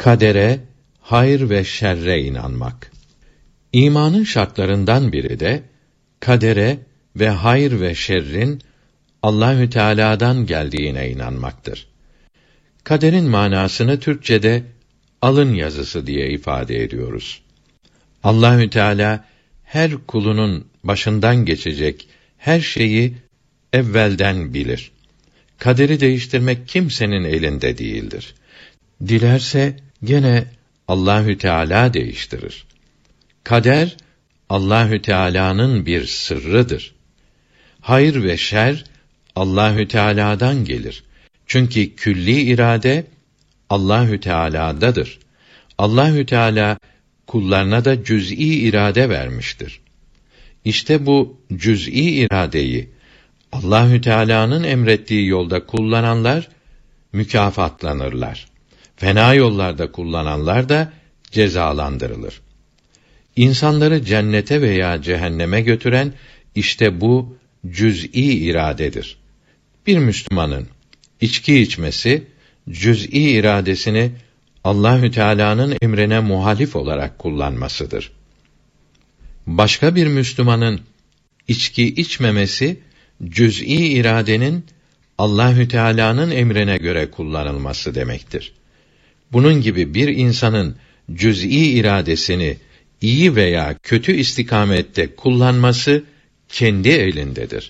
Kadere, hayır ve şerre inanmak. İmanın şartlarından biri de kadere ve hayır ve şerrin Allahü Teala'dan geldiğine inanmaktır. Kaderin manasını Türkçede alın yazısı diye ifade ediyoruz. Allahü Teala her kulunun başından geçecek her şeyi evvelden bilir. Kaderi değiştirmek kimsenin elinde değildir. Dilerse gene Allahü Teala değiştirir. Kader Allahü Teala'nın bir sırrıdır. Hayır ve şer Allahü Teala'dan gelir. Çünkü külli irade Allahü Teala'dadır. Allahü Teala kullarına da cüz'i irade vermiştir. İşte bu cüz'i iradeyi Allahü Teala'nın emrettiği yolda kullananlar mükafatlanırlar. Fena yollarda kullananlar da cezalandırılır. İnsanları cennete veya cehenneme götüren işte bu cüz'i iradedir. Bir Müslümanın içki içmesi cüz'i iradesini Allahü Teala'nın emrine muhalif olarak kullanmasıdır. Başka bir Müslümanın içki içmemesi cüz'i iradenin Allahü Teala'nın emrine göre kullanılması demektir. Bunun gibi bir insanın cüz'i iradesini iyi veya kötü istikamette kullanması kendi elindedir.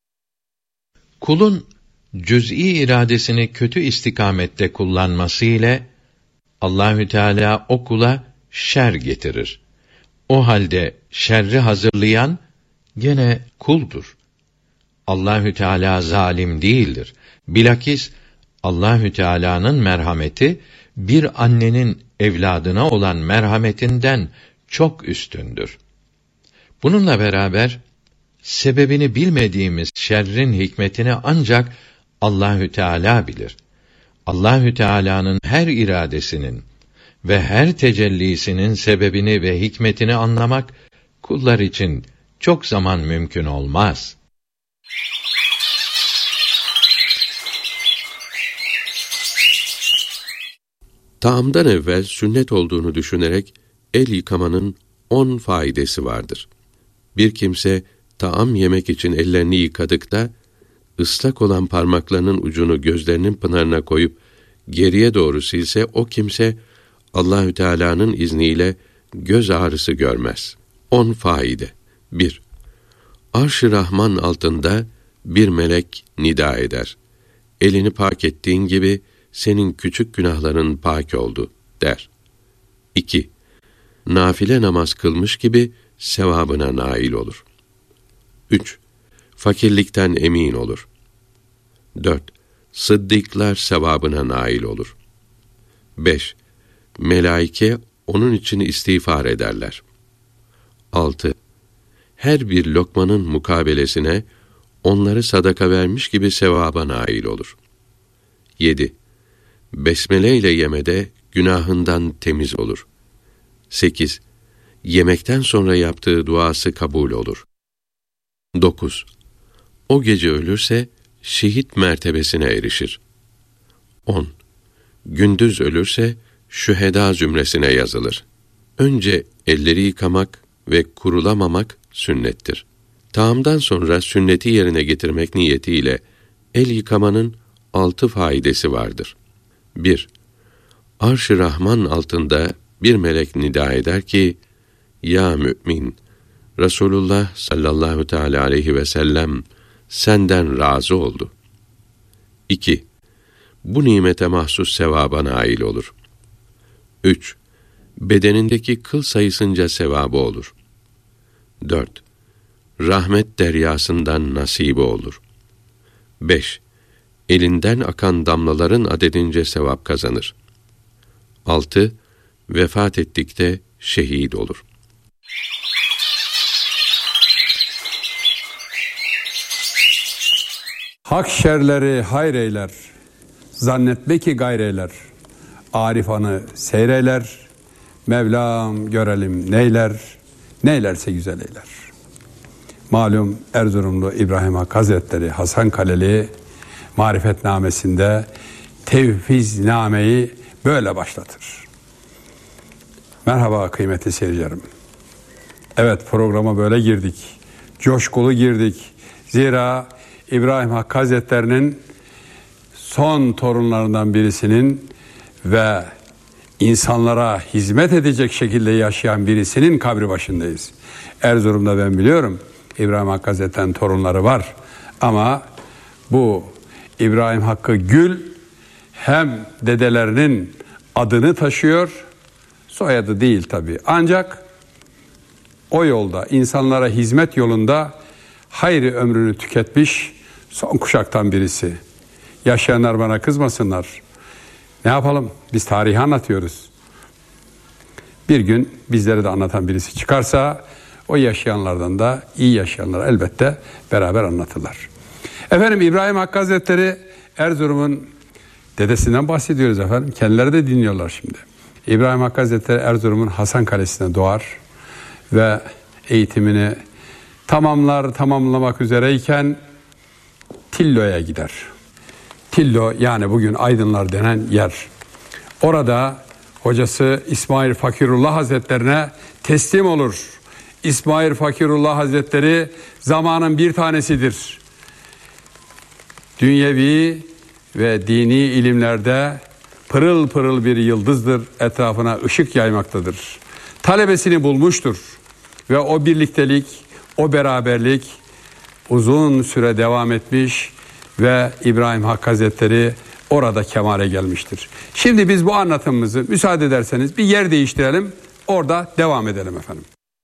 Kulun cüz'i iradesini kötü istikamette kullanması ile Allahü Teala o kula şer getirir. O halde şerri hazırlayan gene kuldur. Allahü Teala zalim değildir. Bilakis Allahü Teala'nın merhameti bir annenin evladına olan merhametinden çok üstündür. Bununla beraber sebebini bilmediğimiz şerrin hikmetini ancak Allahü Teala bilir. Allahü Teala'nın her iradesinin ve her tecellisinin sebebini ve hikmetini anlamak kullar için çok zaman mümkün olmaz. Taamdan evvel sünnet olduğunu düşünerek el yıkamanın 10 faidesi vardır. Bir kimse taam yemek için ellerini yıkadıkta ıslak olan parmaklarının ucunu gözlerinin pınarına koyup geriye doğru silse o kimse Allahü Teala'nın izniyle göz ağrısı görmez. 10 faide. 1. Arş-ı Rahman altında bir melek nida eder. Elini pak ettiğin gibi senin küçük günahların pak oldu der. 2. Nafile namaz kılmış gibi sevabına nail olur. 3. Fakirlikten emin olur. 4. Sıddıklar sevabına nail olur. 5. Melaike onun için istiğfar ederler. 6. Her bir lokmanın mukabelesine onları sadaka vermiş gibi sevaba nail olur. 7. Besmele ile yemede günahından temiz olur. 8. Yemekten sonra yaptığı duası kabul olur. 9. O gece ölürse şehit mertebesine erişir. 10. Gündüz ölürse şühedâ zümresine yazılır. Önce elleri yıkamak ve kurulamamak sünnettir. Taamdan sonra sünneti yerine getirmek niyetiyle el yıkamanın 6 faidesi vardır. 1. Arş-ı Rahman altında bir melek nida eder ki, ya mümin, Resulullah sallallahu teâlâ aleyhi ve sellem senden razı oldu. 2. Bu nimete mahsus sevaba nail olur. 3. Bedenindeki kıl sayısınca sevabı olur. 4. Rahmet deryasından nasibi olur. 5. Elinden akan damlaların adedince sevap kazanır. 6. Vefat ettikte şehit olur. Hak şerleri hayr eyler, zannetme ki gayreyler. Arifanı seyreyler, Mevlam görelim neyler, neylerse güzel eyler. Malum Erzurumlu İbrahim Hak Hazretleri Hasan Kaleli marifetnamesinde tevfiznameyi böyle başlatır. Merhaba kıymetli seyircilerim. Evet, programa böyle girdik. Coşkulu girdik. Zira İbrahim Hakkı Hazretleri'nin son torunlarından birisinin ve insanlara hizmet edecek şekilde yaşayan birisinin kabri başındayız. Erzurum'da ben biliyorum İbrahim Hakkı Hazretleri'nin torunları var. Ama bu İbrahim Hakkı Gül hem dedelerinin adını taşıyor, soyadı değil tabii. Ancak o yolda, insanlara hizmet yolunda hayri ömrünü tüketmiş son kuşaktan birisi. Yaşayanlar bana kızmasınlar. Ne yapalım? Biz tarihi anlatıyoruz. Bir gün bizlere de anlatan birisi çıkarsa o yaşayanlardan da iyi yaşayanlar elbette beraber anlatırlar. Efendim, İbrahim Hakkı Hazretleri Erzurum'un dedesinden bahsediyoruz efendim. Kendileri de dinliyorlar şimdi. İbrahim Hakkı Hazretleri Erzurum'un Hasan Kalesi'ne doğar ve eğitimini tamamlamak üzereyken Tillo'ya gider. Tillo, yani bugün Aydınlar denen yer. Orada hocası İsmail Fakirullah Hazretlerine teslim olur. İsmail Fakirullah Hazretleri zamanın bir tanesidir. Dünyevi ve dini ilimlerde pırıl pırıl bir yıldızdır, etrafına ışık yaymaktadır. Talebesini bulmuştur ve o birliktelik, o beraberlik uzun süre devam etmiş ve İbrahim Hakkı Hazretleri orada kemale gelmiştir. Şimdi biz bu anlatımımızı müsaade ederseniz bir yer değiştirelim, orada devam edelim efendim.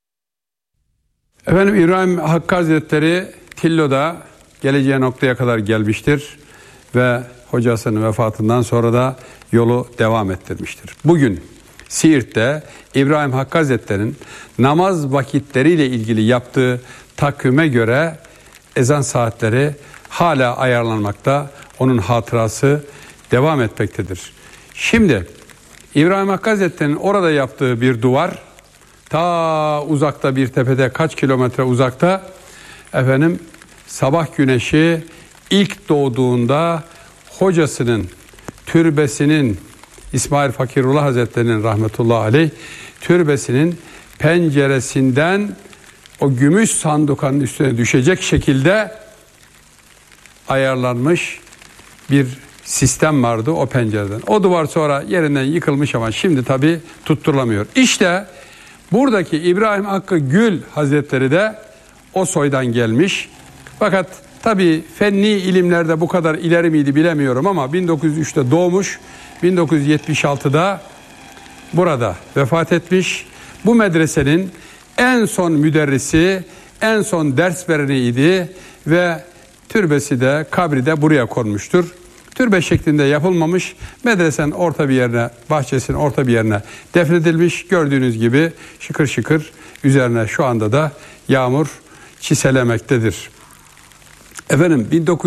Efendim, İbrahim Hakkı Hazretleri Tillo'da geleceği noktaya kadar gelmiştir ve hocasının vefatından sonra da yolu devam ettirmiştir. Bugün Siirt'te İbrahim Hakkı Hazretleri'nin namaz vakitleriyle ilgili yaptığı takvime göre ezan saatleri hala ayarlanmakta. Onun hatırası devam etmektedir. Şimdi İbrahim Hakkı Hazretleri'nin orada yaptığı bir duvar, ta uzakta bir tepede, kaç kilometre uzakta, efendim, sabah güneşi ilk doğduğunda hocasının türbesinin, İsmail Fakirullah Hazretleri'nin rahmetullahi aleyh türbesinin penceresinden o gümüş sandukanın üstüne düşecek şekilde ayarlanmış bir sistem vardı o pencereden. O duvar sonra yerinden yıkılmış ama şimdi tabii tutturulamıyor. İşte buradaki İbrahim Hakkı Gül Hazretleri de o soydan gelmiş. Fakat tabii fenni ilimlerde bu kadar ileri miydi bilemiyorum ama 1903'te doğmuş, 1976'da burada vefat etmiş. Bu medresenin en son müderrisi, en son ders vereniydi ve türbesi de, kabri de buraya konmuştur. Türbe şeklinde yapılmamış, medresenin orta bir yerine, bahçesinin orta bir yerine defnedilmiş. Gördüğünüz gibi şıkır şıkır üzerine şu anda da yağmur çiselemektedir. Efendim,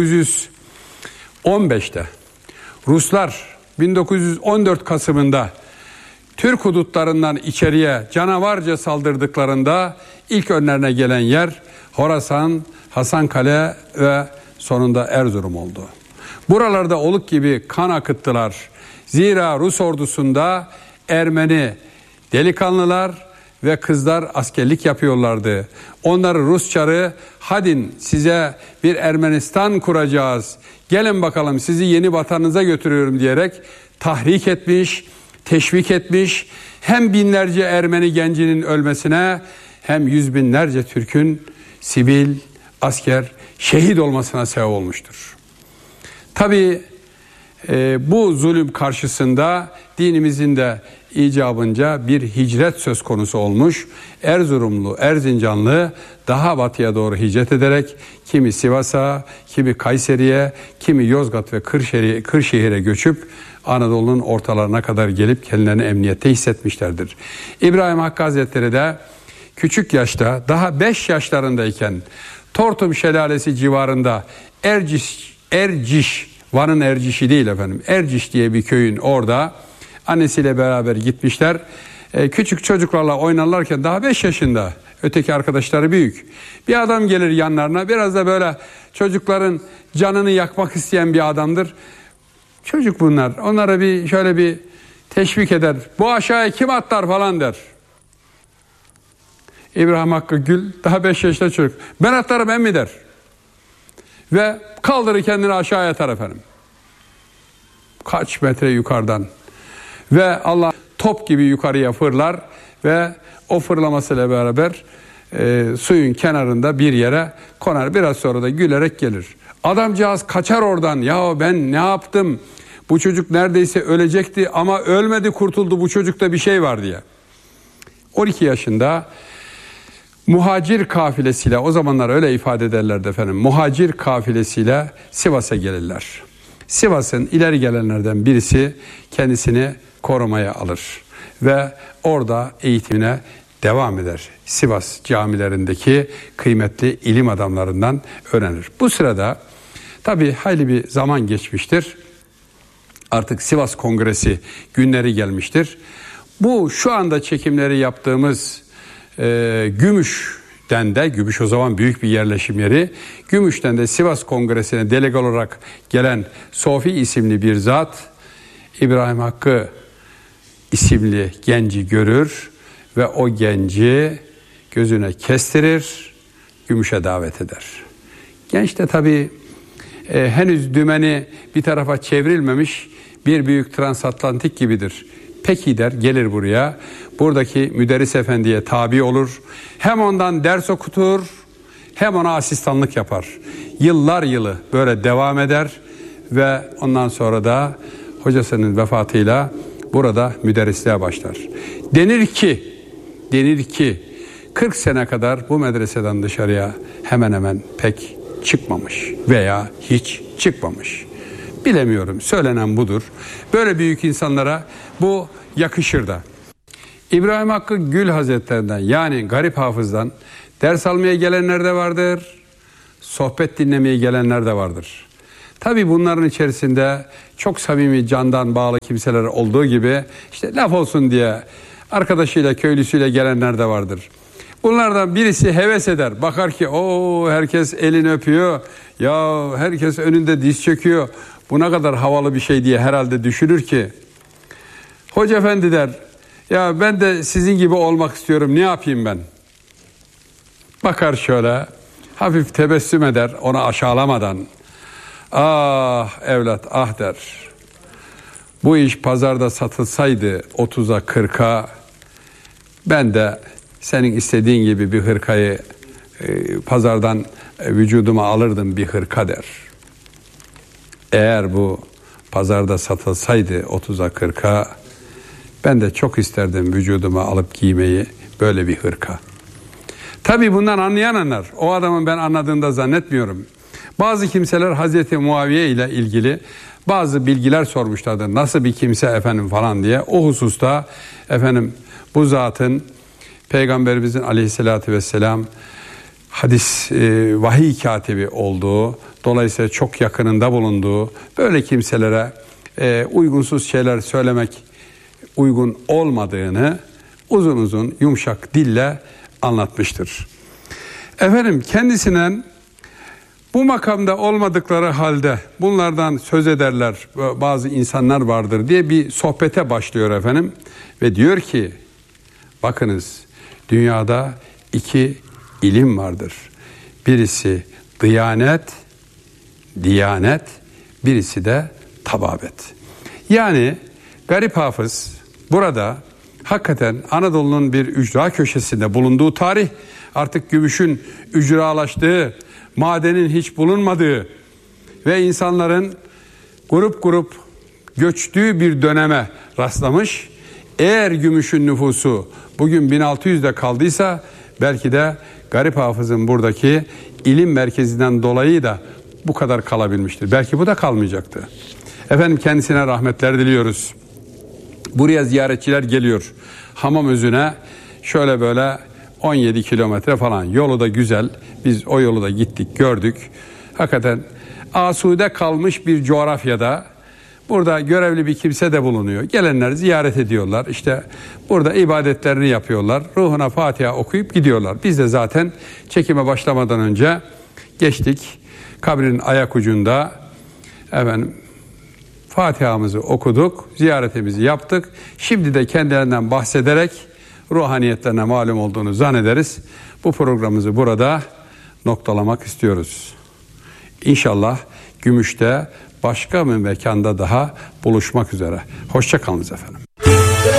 1915'te Ruslar 1914 Kasım'ında Türk hudutlarından içeriye canavarca saldırdıklarında ilk önlerine gelen yer Horasan, Hasankale ve sonunda Erzurum oldu. Buralarda oluk gibi kan akıttılar. Zira Rus ordusunda Ermeni delikanlılar ve kızlar askerlik yapıyorlardı. Onları Rus çarı, "Hadin, size bir Ermenistan kuracağız. Gelin bakalım, sizi yeni vatanınıza götürüyorum" diyerek tahrik etmiş, teşvik etmiş. Hem binlerce Ermeni gencinin ölmesine hem yüz binlerce Türk'ün sivil, asker şehit olmasına sebep olmuştur. Tabii bu zulüm karşısında dinimizin de icabınca bir hicret söz konusu olmuş. Erzurumlu, Erzincanlı daha batıya doğru hicret ederek kimi Sivas'a, kimi Kayseri'ye, kimi Yozgat ve Kırşehir'e göçüp Anadolu'nun ortalarına kadar gelip kendilerini emniyette hissetmişlerdir. İbrahim Hakkı Hazretleri de küçük yaşta, daha 5 yaşlarındayken Tortum Şelalesi civarında Erciş, Van'ın Erciş'i değil efendim, Erciş diye bir köyün orada annesiyle beraber gitmişler. Küçük çocuklarla oynarlarken daha 5 yaşında, öteki arkadaşları büyük. Bir adam gelir yanlarına, biraz da böyle çocukların canını yakmak isteyen bir adamdır. Çocuk bunlar. Onlara bir şöyle bir teşvik eder. Bu aşağıya kim atlar falan der. İbrahim Hakkı Gül daha 5 yaşında çocuk. Ben atlarım emmi der. Ve kaldırır kendini aşağıya atar efendim. Kaç metre yukarıdan. Ve Allah top gibi yukarıya fırlar ve o fırlamasıyla beraber suyun kenarında bir yere konar. Biraz sonra da gülerek gelir. Adamcağız kaçar oradan. Ya ben ne yaptım? Bu çocuk neredeyse ölecekti ama ölmedi, kurtuldu. Bu çocukta bir şey var diye. 12 yaşında muhacir kafilesiyle, o zamanlar öyle ifade ederlerdi efendim. Muhacir kafilesiyle Sivas'a gelirler. Sivas'ın ileri gelenlerden birisi kendisini korumaya alır ve orada eğitimine devam eder. Sivas camilerindeki kıymetli ilim adamlarından öğrenir. Bu sırada tabii hayli bir zaman geçmiştir. Artık Sivas Kongresi günleri gelmiştir. Bu şu anda çekimleri yaptığımız Gümüş'ten de, Gümüş o zaman büyük bir yerleşim yeri, Gümüş'ten de Sivas Kongresi'ne delege olarak gelen Sofi isimli bir zat İbrahim Hakkı isimli genci görür ve o genci gözüne kestirir, Gümüş'e davet eder. Genç de tabii henüz dümeni bir tarafa çevrilmemiş bir büyük transatlantik gibidir. Peki der, gelir buraya. Buradaki müderris efendiye tabi olur. Hem ondan ders okutur hem ona asistanlık yapar. Yıllar yılı böyle devam eder ve ondan sonra da hocasının vefatıyla burada müderrisliğe başlar. Denir ki 40 sene kadar bu medreseden dışarıya hemen hemen pek çıkmamış veya hiç çıkmamış. Bilemiyorum, söylenen budur. Böyle büyük insanlara bu yakışır da. İbrahim Hakkı Gül Hazretlerinden, yani garip hafızdan ders almaya gelenler de vardır, sohbet dinlemeye gelenler de vardır. Tabii bunların içerisinde çok samimi, candan bağlı kimseler olduğu gibi işte laf olsun diye arkadaşıyla, köylüsüyle gelenler de vardır. Bunlardan birisi heves eder. Bakar ki o herkes elini öpüyor. Ya herkes önünde diz çöküyor. Bu ne kadar havalı bir şey diye herhalde düşünür ki. Hoca efendi der. Ya ben de sizin gibi olmak istiyorum. Ne yapayım ben? Bakar şöyle. Hafif tebessüm eder onu aşağılamadan. Ah evlat ah der. Bu iş pazarda satılsaydı 30'a 40'a ben de senin istediğin gibi bir hırkayı pazardan vücuduma alırdım bir hırka der. Eğer bu pazarda satılsaydı 30'a 40'a ben de çok isterdim vücuduma alıp giymeyi böyle bir hırka. Tabii bundan anlayan anlar. O adamın ben anladığını da zannetmiyorum. Bazı kimseler Hazreti Muaviye ile ilgili bazı bilgiler sormuşlardır. Nasıl bir kimse efendim falan diye. O hususta efendim bu zatın Peygamberimizin aleyhissalatü vesselam hadis vahiy katibi olduğu, dolayısıyla çok yakınında bulunduğu böyle kimselere uygunsuz şeyler söylemek uygun olmadığını uzun uzun yumuşak dille anlatmıştır. Efendim kendisinden bu makamda olmadıkları halde bunlardan söz ederler, bazı insanlar vardır diye bir sohbete başlıyor efendim ve diyor ki bakınız dünyada 2 ilim vardır. Birisi diyanet, birisi de tababet. Yani garip hafız burada hakikaten Anadolu'nun bir ücra köşesinde bulunduğu tarih, artık gümüşün ücralaştığı, madenin hiç bulunmadığı ve insanların grup grup göçtüğü bir döneme rastlamış. Eğer gümüşün nüfusu bugün 1600'de kaldıysa belki de garip hafızın buradaki ilim merkezinden dolayı da bu kadar kalabilmiştir. Belki bu da kalmayacaktı. Efendim kendisine rahmetler diliyoruz. Buraya ziyaretçiler geliyor. Hamamözü'ne şöyle böyle 17 kilometre falan. Yolu da güzel. Biz o yolu da gittik, gördük. Hakikaten asude kalmış bir coğrafyada burada görevli bir kimse de bulunuyor. Gelenler ziyaret ediyorlar. İşte burada ibadetlerini yapıyorlar. Ruhuna Fatiha okuyup gidiyorlar. Biz de zaten çekime başlamadan önce geçtik. Kabrin ayak ucunda efendim Fatiha'mızı okuduk, ziyaretimizi yaptık. Şimdi de kendilerinden bahsederek ruhaniyetlerine malum olduğunu zannederiz. Bu programımızı burada noktalamak istiyoruz. İnşallah Gümüş'te başka bir mekanda daha buluşmak üzere. Hoşça kalınız efendim.